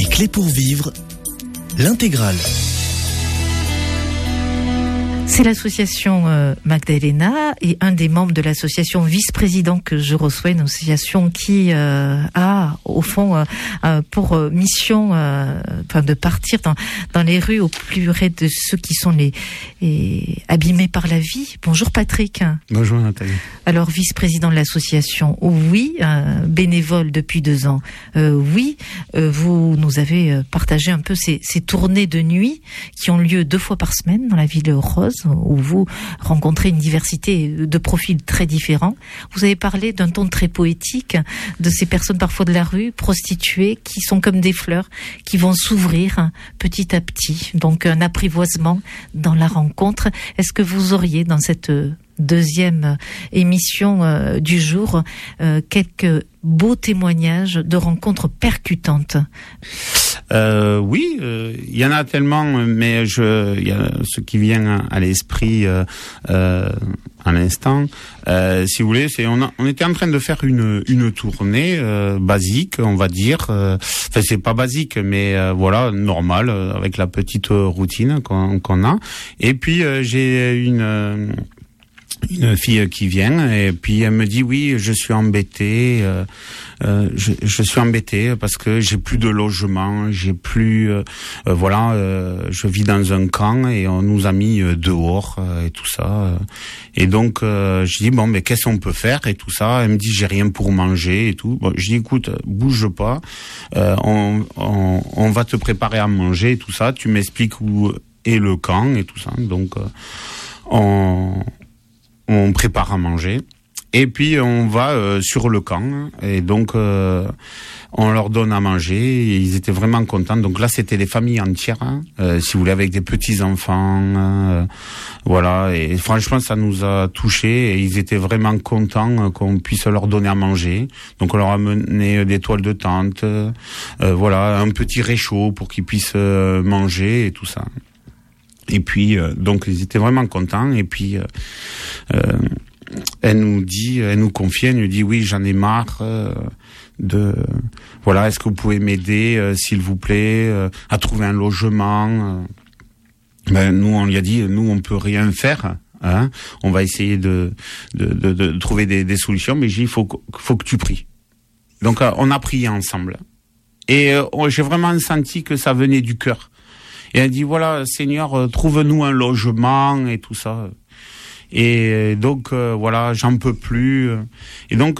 Des clés pour vivre, l'intégrale. C'est l'association Magdalena et un des membres de l'association vice-président que je reçois, une association qui a au fond pour mission de partir dans les rues au plus près de ceux qui sont les abîmés par la vie. Bonjour Patrick. Bonjour Nathalie. Alors vice-président de l'association, oui, bénévole depuis 2 ans, oui, vous nous avez partagé un peu ces tournées de nuit qui ont lieu 2 fois par semaine dans la ville rose, où vous rencontrez une diversité de profils très différents. Vous avez parlé d'un ton très poétique de ces personnes parfois de la rue, prostituées, qui sont comme des fleurs, qui vont s'ouvrir petit à petit. Donc un apprivoisement dans la rencontre. Est-ce que vous auriez dans cette deuxième émission du jour quelques beaux témoignages de rencontres percutantes? Oui, il y en a tellement, mais il y a ce qui vient à l'esprit à l'instant. Si vous voulez, on était en train de faire une tournée basique, on va dire. Enfin, c'est pas basique, mais voilà, normal, avec la petite routine qu'on a. Et puis j'ai une fille qui vient et puis elle me dit oui, je suis embêtée, je suis embêtée parce que j'ai plus de logement, j'ai plus je vis dans un camp et on nous a mis dehors et tout ça, et donc je dis bon, mais qu'est-ce qu'on peut faire et tout ça. Elle me dit j'ai rien pour manger et tout. Bon, je dis écoute, bouge pas, on va te préparer à manger et tout ça, tu m'expliques où est le camp et tout ça. Donc on prépare à manger et puis on va sur le camp et donc on leur donne à manger et ils étaient vraiment contents. Donc là c'était les familles entières, si vous voulez, avec des petits enfants, voilà, et franchement ça nous a touchés et ils étaient vraiment contents qu'on puisse leur donner à manger. Donc on leur a amené des toiles de tente, voilà, un petit réchaud pour qu'ils puissent manger et tout ça. Et puis donc ils étaient vraiment contents. Et puis elle nous confie, elle nous dit oui, j'en ai marre voilà, est-ce que vous pouvez m'aider s'il vous plaît à trouver un logement. Nous on lui a dit nous on peut rien faire, hein, on va essayer de trouver des solutions, mais j'ai dit faut que tu pries. Donc on a prié ensemble et j'ai vraiment senti que ça venait du cœur. Et elle dit voilà, Seigneur, trouve-nous un logement et tout ça. Et donc voilà, j'en peux plus. Et donc